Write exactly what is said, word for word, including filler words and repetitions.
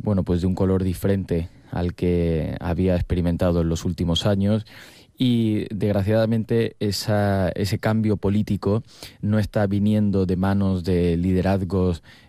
bueno, pues de un color diferente al que había experimentado en los últimos años. Y desgraciadamente esa, ese cambio político no está viniendo de manos de liderazgos